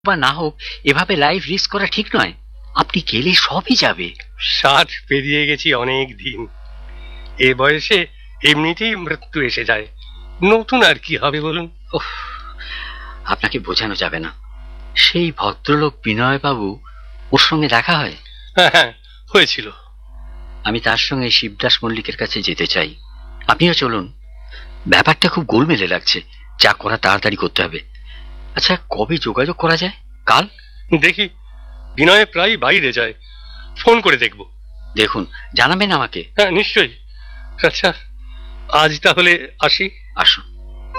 বা না হোক এভাবে লাইফ রিস্ক করা ঠিক নয়। আপনি গেলে সবই যাবে। 60 পেরিয়ে গেছি অনেক দিন। এ বয়সে এমনিতেই মৃত্যু এসে যায়, নতুন আর কি হবে বলুন? ওহ, আপনাকে বোঝানো যাবে না। সেই ভদ্রলোক বিনয় বাবু, ওর সঙ্গে দেখা হয়? হ্যাঁ হ্যাঁ, হয়েছিল। আমি তার সঙ্গে শিবদাস মল্লিকের কাছে যেতে চাই। আপনিও চলুন। ব্যাপারটা খুব গোলমেলে লাগছে, যা করা তাড়াতাড়ি করতে হবে। আচ্ছা, কবে যোগাযোগ করা যায়? কাল? দেখি, বিনয় প্রায় বাইরে যায়, ফোন করে দেখব। দেখুন, জানাবেন আমাকে। হ্যাঁ নিশ্চয়ই। আচ্ছা, আজ তাহলে আসি। আসুন।